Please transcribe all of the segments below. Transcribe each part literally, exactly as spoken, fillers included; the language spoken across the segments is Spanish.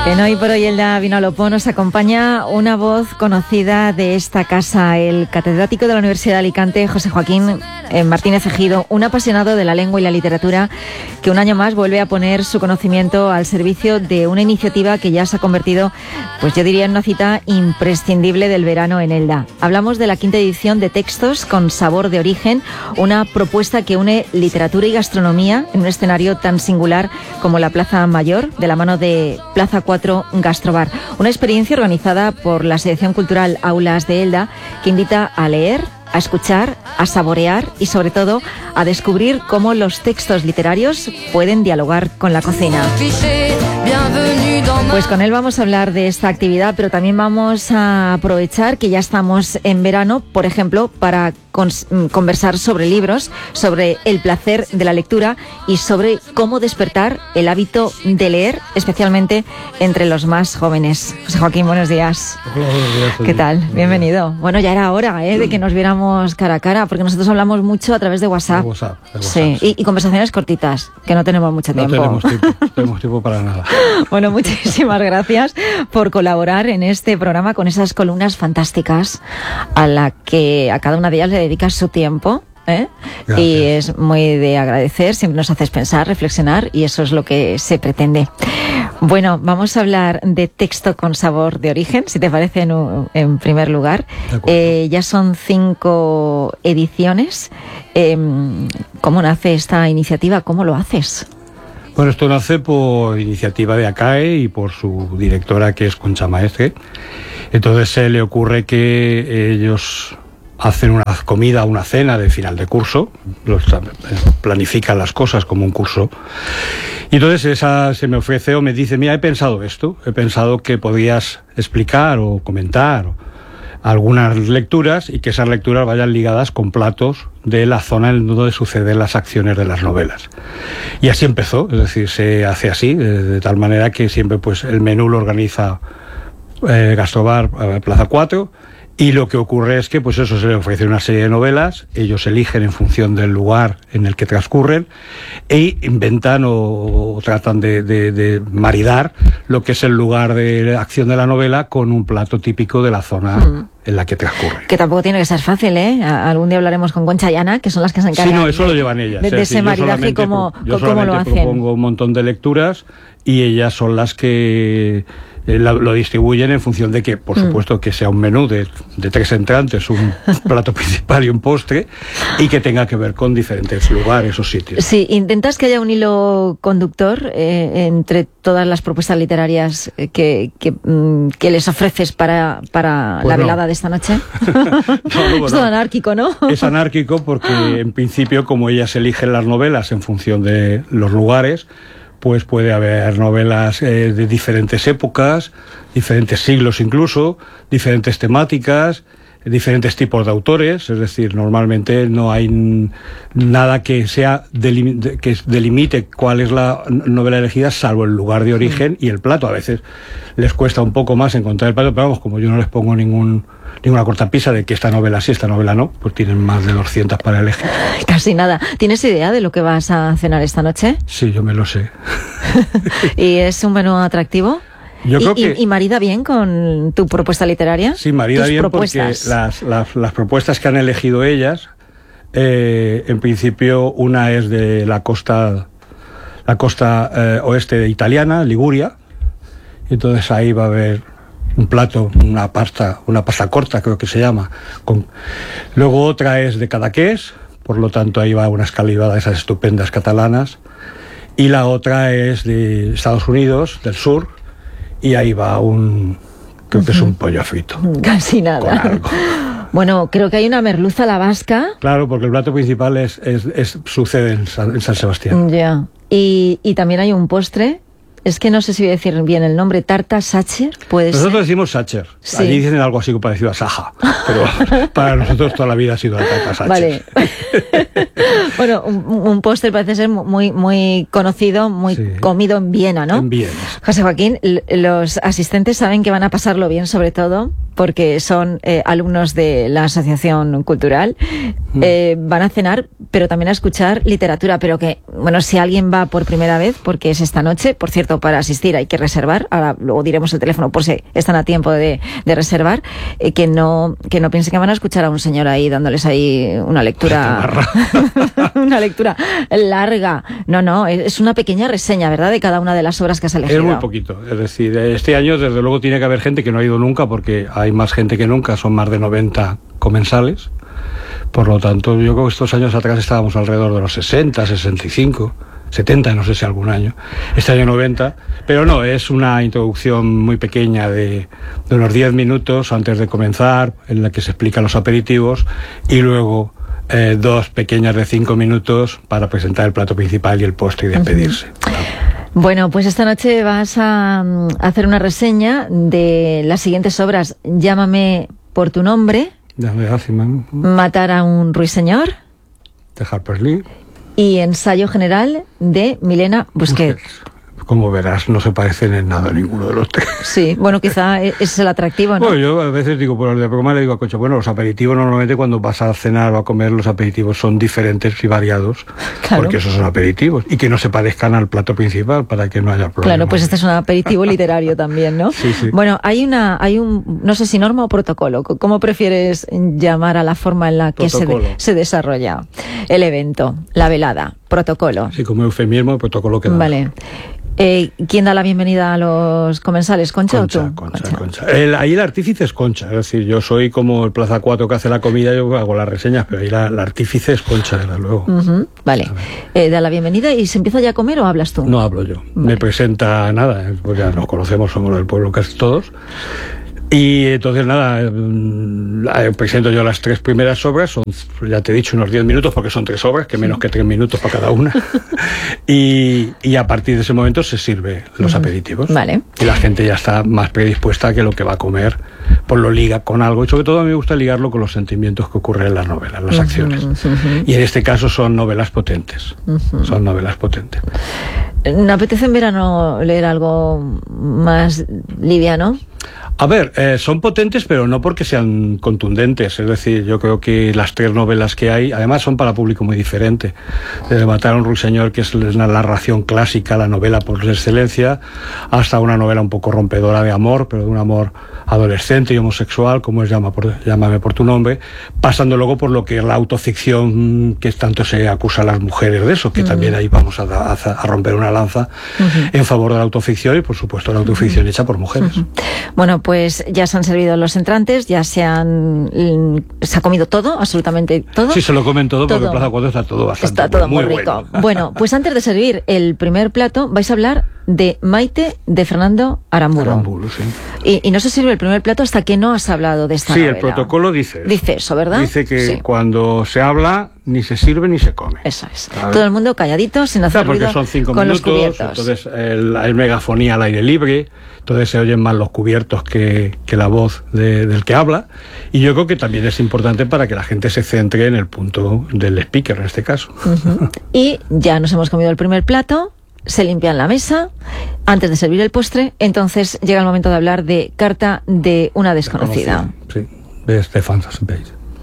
En Hoy por Hoy Elda Vinalopó nos acompaña una voz conocida de esta casa, el catedrático de la Universidad de Alicante, José Joaquín eh, Martínez Ejido, un apasionado de la lengua y la literatura que un año más vuelve a poner su conocimiento al servicio de una iniciativa que ya se ha convertido, pues yo diría, en una cita imprescindible del verano en Elda. Hablamos de la quinta edición de Textos con Sabor de Origen, una propuesta que une literatura y gastronomía en un escenario tan singular como la Plaza Mayor, de la mano de Plaza cuatro Gastrobar. Una experiencia organizada por la Asociación Cultural Aulas de Elda que invita a leer, a escuchar, a saborear y sobre todo a descubrir cómo los textos literarios pueden dialogar con la cocina. Pues con él vamos a hablar de esta actividad, pero también vamos a aprovechar que ya estamos en verano, por ejemplo, para conversar sobre libros, sobre el placer de la lectura y sobre cómo despertar el hábito de leer, especialmente entre los más jóvenes. José Joaquín, buenos días. Hola, buenos días. ¿Qué tal? Bienvenido. Bueno, ya era hora ¿eh? de que nos viéramos cara a cara, porque nosotros hablamos mucho a través de WhatsApp. De WhatsApp, de WhatsApp sí, sí. Y, y conversaciones cortitas, que no tenemos mucho tiempo. No tenemos tiempo, no tenemos tiempo para nada. Bueno, muchísimas gracias por colaborar en este programa con esas columnas fantásticas a la que a cada una de ellas le dedicas su tiempo. ¿Eh? Y es muy de agradecer, siempre nos haces pensar, reflexionar y eso es lo que se pretende. Bueno, vamos a hablar de Texto con Sabor de Origen, si te parece, en, en primer lugar. Eh, ya son cinco ediciones. Eh, ¿Cómo nace esta iniciativa? ¿Cómo lo haces? Bueno, esto nace por iniciativa de ACAE y por su directora, que es Concha Maestre. Entonces se le ocurre que ellos hacen una comida, una cena de final de curso, los, planifican las cosas como un curso. Y entonces esa se me ofrece o me dice, mira, he pensado esto, he pensado que podías explicar o comentar algunas lecturas y que esas lecturas vayan ligadas con platos de la zona en donde suceden las acciones de las novelas. Y así empezó, es decir, se hace así, de, de tal manera que siempre pues el menú lo organiza eh, Gastrobar, eh, Plaza cuatro. Y lo que ocurre es que, pues eso, se les ofrece una serie de novelas, ellos eligen en función del lugar en el que transcurren e inventan o, o tratan de, de, de maridar lo que es el lugar de acción de la novela con un plato típico de la zona mm. en la que transcurre. Que tampoco tiene que ser fácil, ¿eh? Algún día hablaremos con Concha y Ana, que son las que se encargan. Sí, no, eso lo llevan ellas. De, de ese maridaje y cómo, yo cómo lo hacen. Yo propongo un montón de lecturas y ellas son las que lo distribuyen en función de que, por supuesto, que sea un menú de, de tres entrantes, un plato principal y un postre, y que tenga que ver con diferentes lugares o sitios. Sí, intentas que haya un hilo conductor eh, entre todas las propuestas literarias que, que, que les ofreces para, para pues la no. velada de esta noche. no, no, es todo anárquico, ¿no? Es anárquico porque, en principio, como ellas eligen las novelas en función de los lugares, pues puede haber novelas eh, de diferentes épocas, diferentes siglos incluso, diferentes temáticas, diferentes tipos de autores, es decir, normalmente no hay nada que sea delim- que delimite cuál es la novela elegida, salvo el lugar de origen y el plato. A veces les cuesta un poco más encontrar el plato, pero vamos, como yo no les pongo ningún ninguna cortapisa de que esta novela sí, esta novela no, pues tienen más de doscientas para elegir. Casi nada. ¿Tienes idea de lo que vas a cenar esta noche? Sí, yo me lo sé. ¿Y es un menú atractivo? Yo creo ¿Y, que... ¿Y marida bien con tu propuesta literaria? Sí, marida bien propuestas? Porque las, las, las propuestas que han elegido ellas, eh, en principio una es de la costa, la costa eh, oeste italiana, Liguria, y entonces ahí va a haber un plato, una pasta, una pasta corta creo que se llama. Con... Luego otra es de Cadaqués, por lo tanto ahí va una escalivada de esas estupendas catalanas, y la otra es de Estados Unidos, del sur, y ahí va un, creo uh-huh. que es un pollo frito. Casi nada. Con algo. Bueno, creo que hay una merluza a la vasca. Claro, porque el plato principal es, es, es sucede en San, en San Sebastián. Ya. Yeah. Y, y también hay un postre. Es que no sé si voy a decir bien el nombre, tarta Sacher, puede ser. Nosotros decimos Sacher. Sí. Allí dicen algo así parecido a Saja, pero para nosotros toda la vida ha sido la tarta Sacher. Vale. Bueno, un, un postre parece ser muy muy conocido, muy sí. comido en Viena, ¿no? En Viena. José Joaquín, los asistentes saben que van a pasarlo bien, sobre todo, porque son eh, alumnos de la Asociación Cultural. Eh, van a cenar, pero también a escuchar literatura. Pero que, bueno, si alguien va por primera vez, porque es esta noche, por cierto, para asistir hay que reservar. Ahora luego diremos el teléfono por si están a tiempo de, de reservar. Eh, que no que no piensen que van a escuchar a un señor ahí dándoles ahí una lectura, una lectura larga. No, no, es una pequeña reseña, ¿verdad?, de cada una de las obras que has elegido. Es muy poquito. Es decir, este año desde luego tiene que haber gente que no ha ido nunca, porque hay más gente que nunca, son más de noventa comensales. Por lo tanto, yo creo que estos años atrás estábamos alrededor de los sesenta, sesenta y cinco, setenta, no sé si algún año. Este año noventa, pero no, es una introducción muy pequeña de, de unos diez minutos antes de comenzar, en la que se explican los aperitivos, y luego eh, dos pequeñas de cinco minutos para presentar el plato principal y el postre y despedirse. Uh-huh. Bueno, pues esta noche vas a, a hacer una reseña de las siguientes obras: Llámame por tu nombre, Matar a un ruiseñor, de Harper Lee, y Ensayo general de Milena Busquets. Como verás, no se parecen en nada a ninguno de los tres. Sí, bueno, quizá ese es el atractivo, ¿no? Bueno, yo a veces digo, por el de broma le digo a Concha, bueno, los aperitivos normalmente cuando vas a cenar o a comer, los aperitivos son diferentes y variados, claro, porque esos son aperitivos, y que no se parezcan al plato principal para que no haya problema. Claro, pues este es un aperitivo literario también, ¿no? Sí, sí. Bueno, hay una, hay un, no sé si norma o protocolo, ¿cómo prefieres llamar a la forma en la que se, de, se desarrolla el evento, la velada? Protocolo. Sí, como eufemismo, el protocolo queda. Vale. Eh, ¿Quién da la bienvenida a los comensales? ¿Concha, Concha o tú? Concha, Concha. Concha. El, ahí el artífice es Concha, es decir, yo soy como el Plaza cuatro que hace la comida, yo hago las reseñas, pero ahí la, la artífice es Concha, desde luego. Uh-huh, vale. Eh, da la bienvenida y ¿se empieza ya a comer o hablas tú? No hablo yo. Vale. Me presenta nada, pues ya nos conocemos, somos del pueblo casi todos. Y entonces nada, eh, presento yo las tres primeras obras, son, ya te he dicho, unos diez minutos, porque son tres obras, que menos que tres minutos para cada una. y, y a partir de ese momento se sirve los aperitivos. Vale. Y la gente ya está más predispuesta a que lo que va a comer, pues lo liga con algo. Y sobre todo a mí me gusta ligarlo con los sentimientos que ocurren en las novelas, las acciones. Uh-huh. Y en este caso son novelas potentes. Uh-huh. Son novelas potentes. ¿No apetece en verano leer algo más liviano? A ver, eh, son potentes, pero no porque sean contundentes. Es decir, yo creo que las tres novelas que hay, además son para público muy diferente. Desde Matar a un ruiseñor, que es una narración clásica, la novela por excelencia, hasta una novela un poco rompedora de amor, pero de un amor adolescente y homosexual, como es Llama por, Llámame por tu nombre, pasando luego por lo que es la autoficción, que tanto se acusa a las mujeres de eso, que uh-huh. también ahí vamos a, a, a romper una lanza uh-huh. en favor de la autoficción y, por supuesto, la autoficción uh-huh. hecha por mujeres. Uh-huh. Bueno, pues ya se han servido los entrantes, ya se han se ha comido todo, absolutamente todo. Sí, se lo comen todo, todo. Porque Plaza cuatro está todo bastante Está todo muy, muy rico. Bueno. Bueno, pues antes de servir el primer plato, vais a hablar de Maite de Fernando Aramburu. Aramburu, sí. Y, y no se sirve el primer plato hasta que no has hablado de esta sí, novela. Sí, el protocolo dice eso. Dice eso, ¿verdad? Dice que sí. cuando se habla ni se sirve ni se come. Eso es. Todo el mundo calladito, sin hacer claro, porque ruido son cinco con minutos, los cubiertos. Entonces el, hay megafonía al aire libre, entonces se oyen más los cubiertos que, que la voz de, del que habla, y yo creo que también es importante para que la gente se centre en el punto del speaker en este caso. Uh-huh. Y ya nos hemos comido el primer plato, se limpian la mesa antes de servir el postre, entonces llega el momento de hablar de Carta de una desconocida. Sí, de Stefan Zweig.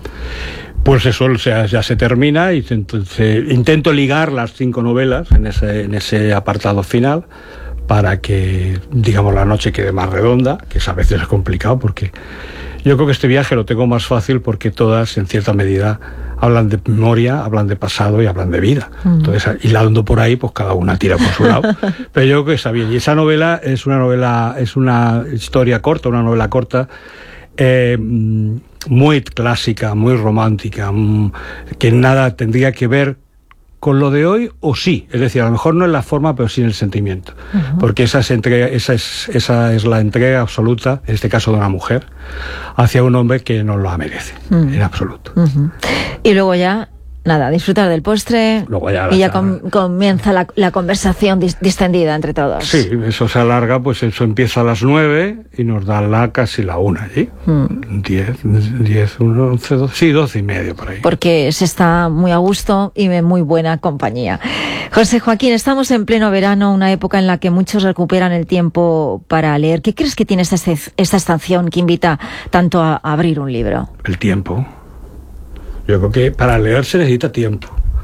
Pues eso ya, ya se termina y entonces intento ligar las cinco novelas en ese, en ese apartado final para que, digamos, la noche quede más redonda, que a veces es complicado porque yo creo que este viaje lo tengo más fácil porque todas, en cierta medida, hablan de memoria, hablan de pasado y hablan de vida. Mm. Entonces, hilando por ahí, pues cada una tira por su lado. Pero yo creo que está bien. Y esa novela es una novela, es una historia corta, una novela corta, eh, muy clásica, muy romántica, que nada tendría que ver con lo de hoy, o sí, es decir, a lo mejor no en la forma, pero sí en el sentimiento, uh-huh. porque esa es, entrega, esa, es, esa es la entrega absoluta, en este caso de una mujer, hacia un hombre que no la merece, uh-huh. en absoluto. Uh-huh. Y luego ya nada, disfrutar del postre Luego ya y ya charla. com comienza la, la conversación dis distendida entre todos. Sí, eso se alarga, pues eso empieza a las nueve y nos da la casi la una allí. Mm. Diez, diez, once, doce, sí, doce y medio por ahí. Porque se está muy a gusto y en muy buena compañía. José Joaquín, estamos en pleno verano, una época en la que muchos recuperan el tiempo para leer. ¿Qué crees que tiene esta, esta estación que invita tanto a, a abrir un libro? El tiempo. Yo creo que para leer se necesita tiempo.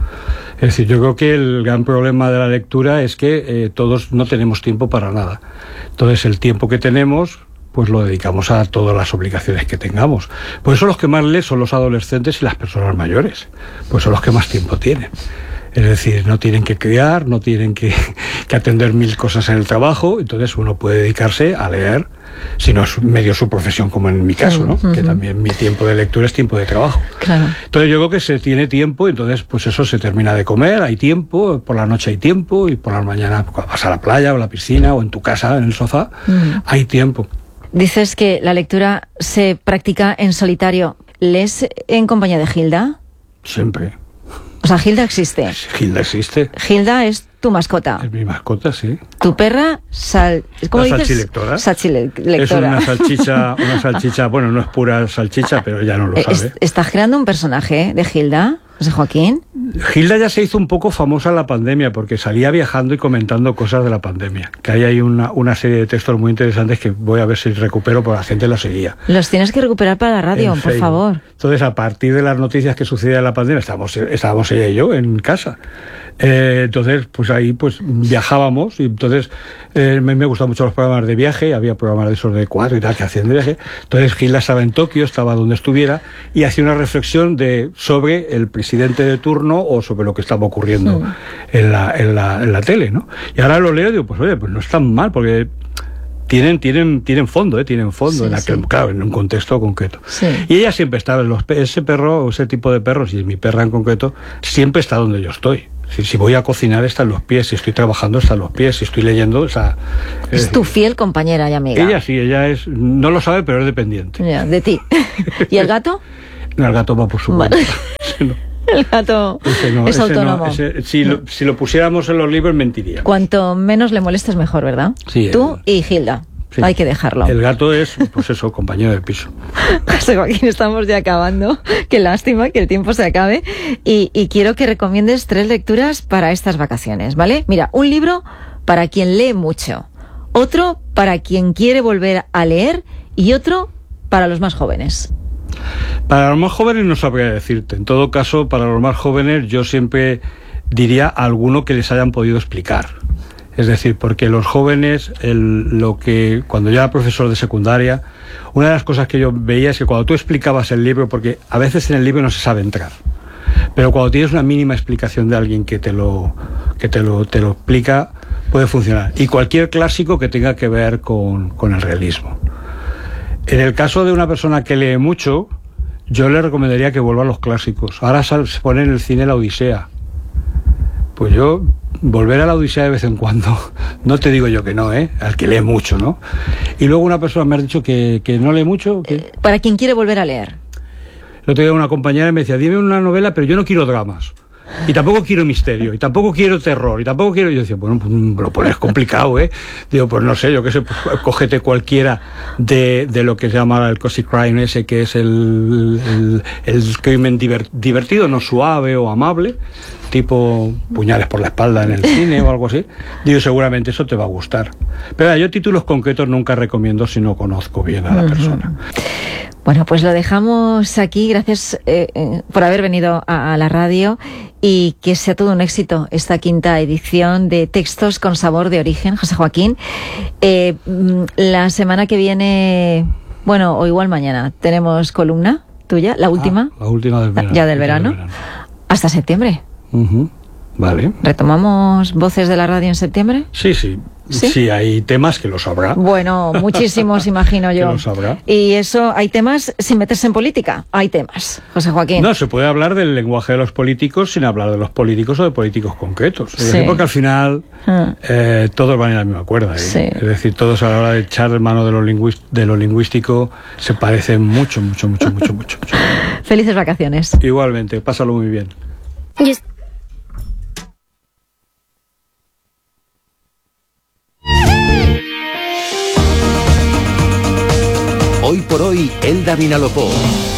Es decir, yo creo que el gran problema de la lectura es que eh, todos no tenemos tiempo para nada. Entonces, el tiempo que tenemos, pues lo dedicamos a todas las obligaciones que tengamos. Por eso los que más leen son los adolescentes y las personas mayores. Pues son los que más tiempo tienen. Es decir, no tienen que criar, no tienen que, que atender mil cosas en el trabajo, entonces uno puede dedicarse a leer, si no es medio su profesión, como en mi caso, ¿no? Uh-huh. Que también mi tiempo de lectura es tiempo de trabajo. Claro. Entonces yo creo que se tiene tiempo, entonces pues eso se termina de comer, hay tiempo, por la noche hay tiempo, y por la mañana cuando vas a la playa o a la piscina o en tu casa, en el sofá, uh-huh. hay tiempo. Dices que la lectura se practica en solitario. ¿Lees en compañía de Gilda? Siempre. O sea, Gilda existe. Gilda existe. Gilda es tu mascota. Es mi mascota, sí. Tu perra, sal... ¿cómo la dices? Salchilectora. Salchilectora. Es una salchicha, una salchicha, bueno, no es pura salchicha, pero ya no lo sabe. ¿Estás creando un personaje de Gilda, José Joaquín? Gilda ya se hizo un poco famosa en la pandemia, porque salía viajando y comentando cosas de la pandemia. Que ahí hay una, una serie de textos muy interesantes que voy a ver si recupero, porque la gente la seguía. Los tienes que recuperar para la radio, por favor. Entonces, a partir de las noticias que sucedían en la pandemia, estábamos, estábamos ella y yo en casa. Eh, entonces, pues ahí pues viajábamos, y entonces eh, me, me gustan mucho los programas de viaje, había programas de esos de cuatro y tal que hacían de viaje. Entonces Gilda estaba en Tokio, estaba donde estuviera, y hacía una reflexión de sobre el presidente de turno o sobre lo que estaba ocurriendo mm. en, la, en, la, en la tele, ¿no? Y ahora lo leo y digo, pues oye, pues no es tan mal, porque tienen tienen tienen fondo, ¿eh? Tienen fondo, sí, en aquel, sí. Claro, en un contexto concreto. Sí. Y ella siempre estaba, los, ese perro, o ese tipo de perros, y mi perra en concreto, siempre está donde yo estoy. Si, si voy a cocinar, está en los pies. Si estoy trabajando, está en los pies. Si estoy leyendo, o sea... Es, es tu fiel compañera y amiga. Ella sí, ella es... No lo sabe, pero es dependiente. Ya, de ti. ¿Y el gato? No, el gato va por su bueno. cuenta. No. El gato no, es autónomo. No, ese, si, lo, si lo pusiéramos en los libros, mentiría. Cuanto menos le molestes, mejor, ¿verdad? Sí. Tú el... y Gilda. Sí. Hay que dejarlo. El gato es, pues eso, compañero de piso. José Joaquín, estamos ya acabando. Qué lástima que el tiempo se acabe. Y, y quiero que recomiendes tres lecturas para estas vacaciones, ¿vale? Mira, un libro para quien lee mucho, otro para quien quiere volver a leer y otro para los más jóvenes. Para los más jóvenes no sabría decirte. En todo caso, para los más jóvenes yo siempre diría alguno que les hayan podido explicar. Es decir, porque los jóvenes, el, lo que cuando yo era profesor de secundaria, una de las cosas que yo veía es que cuando tú explicabas el libro, porque a veces en el libro no se sabe entrar, pero cuando tienes una mínima explicación de alguien que te lo, que te lo, te lo explica, puede funcionar. Y cualquier clásico que tenga que ver con, con el realismo. En el caso de una persona que lee mucho, yo le recomendaría que vuelva a los clásicos. Ahora se pone en el cine la Odisea. Pues yo, volver a la Odisea de vez en cuando, no te digo yo que no, ¿eh? Al que lee mucho, ¿no? Y luego una persona me ha dicho que, que no lee mucho. Que... Eh, para quien quiere volver a leer. El otro día una compañera me decía, dime una novela, pero yo no quiero dramas. Y tampoco quiero misterio, y tampoco quiero terror, y tampoco quiero... Y yo decía, bueno, pues lo pones complicado, ¿eh? Digo, pues no sé, yo qué sé, pues, cógete cualquiera de, de lo que se llama el cozy crime ese, que es el, el, el crimen diver, divertido, no suave o amable, tipo puñales por la espalda en el cine o algo así. Digo, seguramente eso te va a gustar. Pero yo títulos concretos nunca recomiendo si no conozco bien a la uh-huh. persona. Bueno, pues lo dejamos aquí. Gracias eh, eh, por haber venido a, a la radio y que sea todo un éxito esta quinta edición de Textos con Sabor de Origen, José Joaquín. Eh, la semana que viene, bueno, o igual mañana, tenemos columna tuya, la última. Ah, la última del verano. Ya del verano. del verano. Hasta septiembre. Uh-huh. Vale. ¿Retomamos Voces de la Radio en septiembre? Sí, sí. Sí, sí, hay temas que los habrá. Bueno, muchísimos, imagino yo. Que los habrá. Y eso, hay temas sin meterse en política. Hay temas, José Joaquín. No, se puede hablar del lenguaje de los políticos sin hablar de los políticos o de políticos concretos. Sí. Es decir, porque al final ah. eh, todos van en la misma cuerda. ¿eh? Sí. Es decir, todos a la hora de echar mano de lo, lingüist de lo lingüístico se parecen mucho, mucho, mucho, mucho, mucho, mucho. Felices vacaciones. Igualmente, pásalo muy bien. Yes. Hoy por hoy, Elda Vinalopó.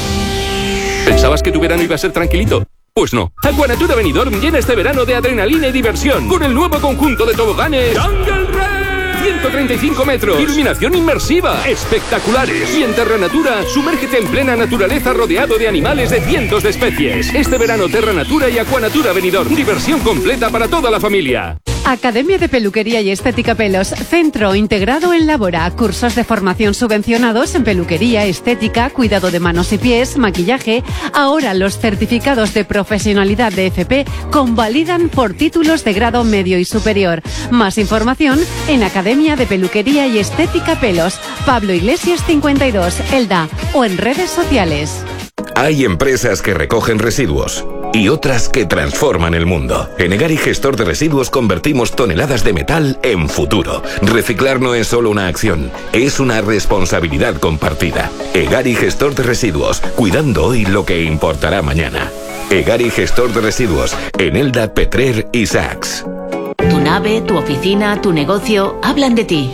¿Pensabas que tu verano iba a ser tranquilito? Pues no. Aquanatura Benidorm llena este verano de adrenalina y diversión con el nuevo conjunto de toboganes Jungle Race. ciento treinta y cinco metros, iluminación inmersiva, espectaculares. Y en Terra Natura, sumérgete en plena naturaleza rodeado de animales de cientos de especies. Este verano Terra Natura y Aquanatura Benidorm, diversión completa para toda la familia. Academia de Peluquería y Estética Pelos, centro integrado en Labora, cursos de formación subvencionados en peluquería, estética, cuidado de manos y pies, maquillaje. Ahora los certificados de profesionalidad de F P convalidan por títulos de grado medio y superior. Más información en Academia de Peluquería y Estética Pelos, Pablo Iglesias cincuenta y dos, Elda, o en redes sociales. Hay empresas que recogen residuos y otras que transforman el mundo. En Egari Gestor de Residuos convertimos toneladas de metal en futuro. Reciclar no es solo una acción, es una responsabilidad compartida. Egari Gestor de Residuos, cuidando hoy lo que importará mañana. Egari Gestor de Residuos, en Elda, Petrer y Sachs. Tu nave, tu oficina, tu negocio, hablan de ti.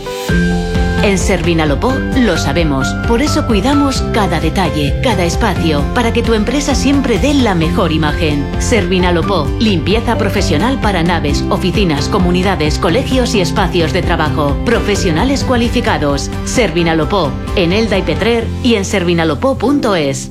En Servinalopó lo sabemos, por eso cuidamos cada detalle, cada espacio, para que tu empresa siempre dé la mejor imagen. Servinalopó, limpieza profesional para naves, oficinas, comunidades, colegios y espacios de trabajo. Profesionales cualificados. Servinalopó, en Elda y Petrer y en servinalopó punto es.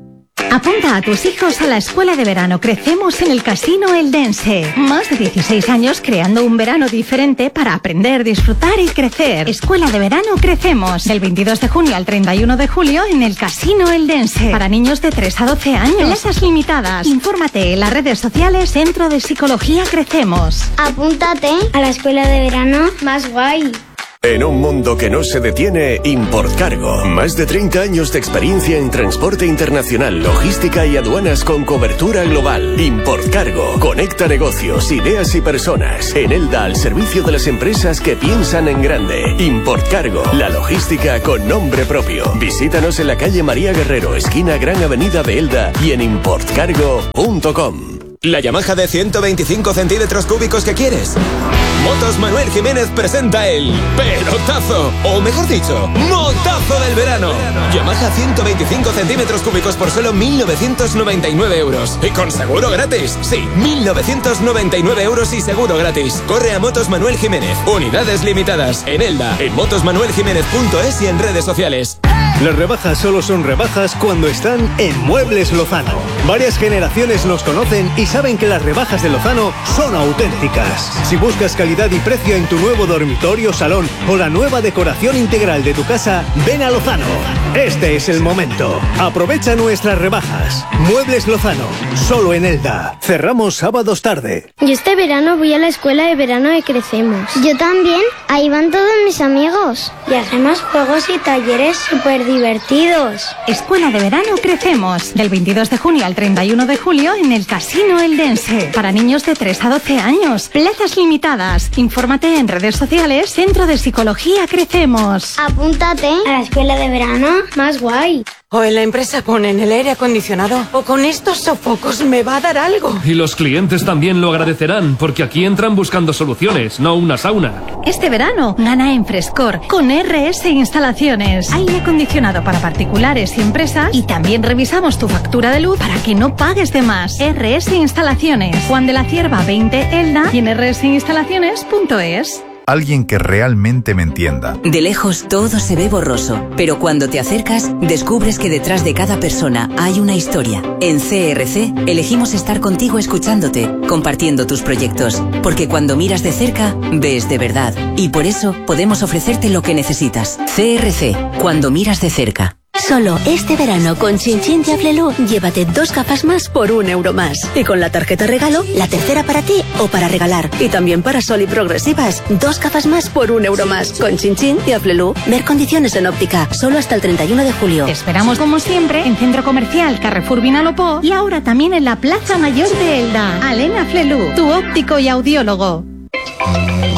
Apunta a tus hijos a la escuela de verano Crecemos en el Casino Eldense. Más de dieciséis años creando un verano diferente para aprender, disfrutar y crecer. Escuela de verano Crecemos. Del veintidós de junio al treinta y uno de julio en el Casino Eldense. Para niños de tres a doce años. Plazas limitadas. Infórmate en las redes sociales Centro de Psicología Crecemos. Apúntate a la escuela de verano más guay. En un mundo que no se detiene, Importcargo. Más de treinta años de experiencia en transporte internacional, logística y aduanas con cobertura global. Importcargo. Conecta negocios, ideas y personas. En Elda, al servicio de las empresas que piensan en grande. Importcargo. La logística con nombre propio. Visítanos en la calle María Guerrero, esquina Gran Avenida de Elda y en importcargo punto com. ¿La Yamaha de ciento veinticinco centímetros cúbicos que quieres? Motos Manuel Jiménez presenta el pelotazo, o mejor dicho, motazo del verano. Yamaha ciento veinticinco centímetros cúbicos por solo mil novecientos noventa y nueve euros. Y con seguro gratis. Sí, mil novecientos noventa y nueve euros y seguro gratis. Corre a Motos Manuel Jiménez. Unidades limitadas. En Elda, en motos manuel jiménez punto es y en redes sociales. Las rebajas solo son rebajas cuando están en Muebles Lozano. Varias generaciones nos conocen y saben que las rebajas de Lozano son auténticas. Si buscas calidad y precio en tu nuevo dormitorio, salón o la nueva decoración integral de tu casa, ven a Lozano. Este es el momento. Aprovecha nuestras rebajas. Muebles Lozano, solo en Elda. Cerramos sábados tarde. Yo este verano voy a la escuela de verano de Crecemos. Yo también. Ahí van todos mis amigos. Y hacemos juegos y talleres súper divertidos. Escuela de verano Crecemos. Del veintidós de junio al treinta y uno de julio en el Casino Eldense. Para niños de tres a doce años. Plazas limitadas. Infórmate en redes sociales Centro de Psicología Crecemos. Apúntate a la escuela de verano más guay. O en la empresa ponen el aire acondicionado, o con estos sofocos me va a dar algo. Y los clientes también lo agradecerán, porque aquí entran buscando soluciones, no una sauna. Este verano, gana en Frescor, con R S Instalaciones. Aire acondicionado para particulares y empresas, y también revisamos tu factura de luz para que no pagues de más. R S Instalaciones, Juan de la Cierva veinte, Elda, y en r s instalaciones punto es. Alguien que realmente me entienda. De lejos todo se ve borroso, pero cuando te acercas descubres que detrás de cada persona hay una historia. En C R C elegimos estar contigo escuchándote, compartiendo tus proyectos, porque cuando miras de cerca ves de verdad y por eso podemos ofrecerte lo que necesitas. C R C, cuando miras de cerca. Solo este verano con Chin Chin de Aflelu, llévate dos gafas más por un euro más. Y con la tarjeta regalo, la tercera para ti o para regalar. Y también para Sol y Progresivas, dos gafas más por un euro más. Con Chin Chin de Aflelu. Ver condiciones en óptica, solo hasta el treinta y uno de julio. Te esperamos como siempre en Centro Comercial Carrefour Vinalopó y ahora también en la Plaza Mayor de Elda. Alena Aflelu, tu óptico y audiólogo.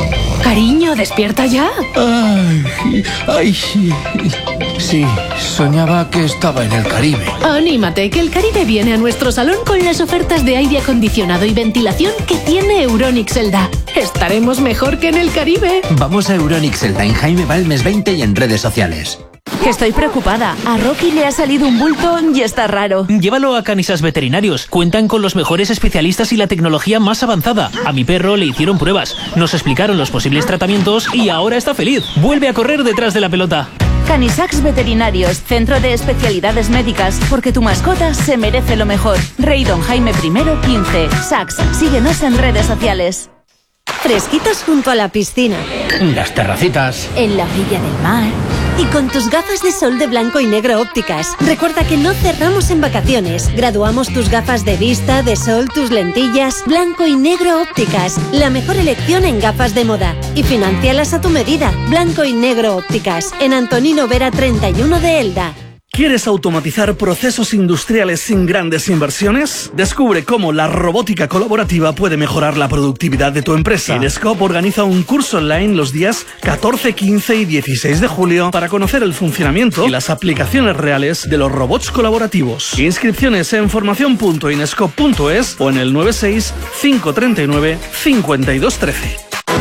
Cariño, despierta ya. Ay, ay, sí. Sí, soñaba que estaba en el Caribe. Anímate, que el Caribe viene a nuestro salón con las ofertas de aire acondicionado y ventilación que tiene Euronics Elda. Estaremos mejor que en el Caribe. Vamos a Euronics Elda en Jaime Balmes veinte y en redes sociales. Estoy preocupada. A Rocky le ha salido un bulto y está raro. Llévalo a Canisas Veterinarios. Cuentan con los mejores especialistas y la tecnología más avanzada. A mi perro le hicieron pruebas, nos explicaron los posibles tratamientos y ahora está feliz. Vuelve a correr detrás de la pelota. Canisax Veterinarios, centro de especialidades médicas, porque tu mascota se merece lo mejor. Rey Don Jaime primero quince. Sax, síguenos en redes sociales. Fresquitos junto a la piscina. Las terracitas. En la orilla del mar. Y con tus gafas de sol de blanco y negro ópticas. Recuerda que no cerramos en vacaciones. Graduamos tus gafas de vista, de sol, tus lentillas. Blanco y negro ópticas. La mejor elección en gafas de moda. Y financialas a tu medida. Blanco y negro ópticas. En Antonino Vera treinta y uno de Elda. ¿Quieres automatizar procesos industriales sin grandes inversiones? Descubre cómo la robótica colaborativa puede mejorar la productividad de tu empresa. Inescope organiza un curso online los días catorce, quince y dieciséis de julio para conocer el funcionamiento y las aplicaciones reales de los robots colaborativos. Inscripciones en formación punto inescope punto es o en el nueve seis, cinco tres nueve, cinco dos uno tres.